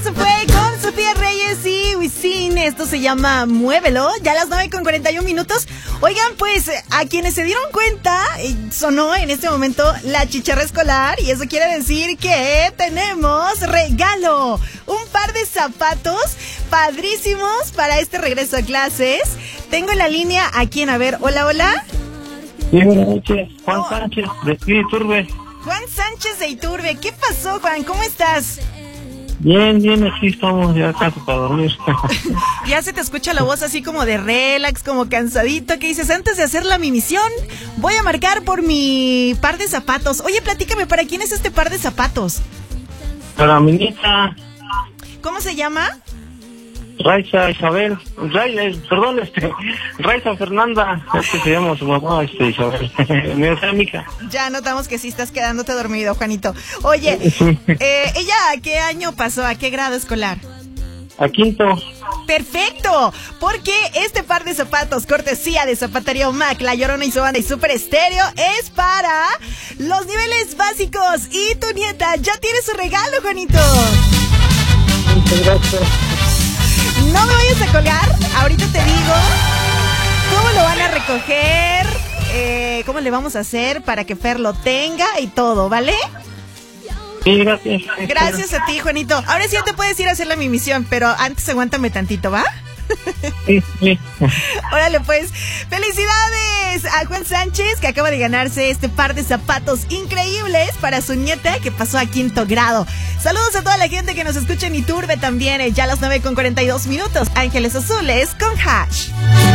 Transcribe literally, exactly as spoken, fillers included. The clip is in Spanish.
se fue con Sofía Reyes y Wisin. Esto se llama Muévelo. Ya a las nueve con cuarenta y un minutos. Oigan, pues, a quienes se dieron cuenta, sonó en este momento la chicharra escolar. Y eso quiere decir que tenemos regalo. Un par de zapatos padrísimos para este regreso a clases. Tengo en la línea a quien, a ver, hola, hola. Sí, buenas noches, Juan oh. Sánchez, de aquí de Iturbe. Juan Sánchez de Iturbe, ¿qué pasó, Juan? ¿Cómo estás? Bien, bien, aquí estamos ya casi para dormir. Ya se te escucha la voz así como de relax, como cansadito, que dices, antes de hacer la mi misión, voy a marcar por mi par de zapatos. Oye, platícame, ¿para quién es este par de zapatos? Para mi nieta. ¿Cómo se llama? Raiza Isabel, Ray, perdón, este, Raiza Fernanda, es que se llama su mamá, este, Isabel, mi amiga. Ya notamos que sí estás quedándote dormido, Juanito. Oye, sí. eh, ¿ella a qué año pasó? ¿A qué grado escolar? A quinto. Perfecto, porque este par de zapatos, cortesía de Zapatería Mac, La Llorona y su banda y Super Estéreo, es para los niveles básicos. Y tu nieta ya tiene su regalo, Juanito. Muchas gracias. No me vayas a colgar, ahorita te digo cómo lo van a recoger, eh, cómo le vamos a hacer para que Fer lo tenga y todo, ¿vale? Sí, gracias. Gracias a ti, Juanito. Ahora sí ya te puedes ir a hacer la mi misión, pero antes aguántame tantito, ¿va? Sí, sí. Órale pues, felicidades a Juan Sánchez, que acaba de ganarse este par de zapatos increíbles para su nieta que pasó a quinto grado. Saludos a toda la gente que nos escucha en Iturbe también, eh, ya a las nueve con cuarenta y dos minutos. Ángeles Azules con Hash.